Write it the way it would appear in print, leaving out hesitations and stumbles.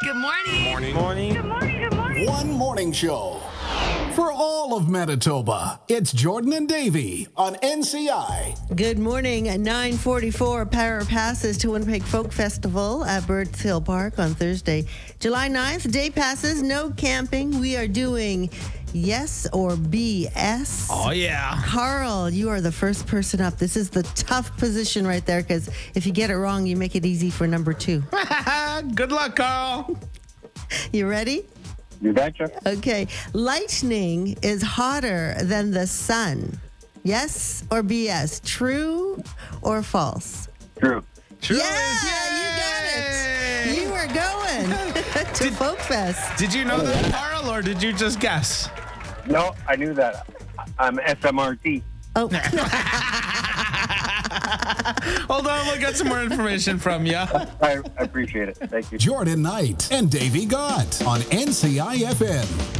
Good morning. Morning. Morning. Good morning. Good morning. One morning show for all of Manitoba. It's Jordan and Davey on NCI. Good morning. At 9:44, Power Passes to Winnipeg Folk Festival at Birds Hill Park on Thursday, July 9th. Day passes, no camping. We are doing yes or BS. Oh, yeah. Carl, you are the first person up. This is the tough position right there because if you get it wrong, you make it easy for number two. Good luck, Carl. You ready? You betcha. Okay. Lightning is hotter than the sun. Yes or BS? True or false? True. True. Yeah, you got it. You were going to Folk Fest. Did you know that, Carl, or did you just guess? No, I knew that. I'm SMRT. Oh, Hold on, we'll get some more information from you. I appreciate it. Thank you. Jordan Knight and Davey Gott on NCI FM.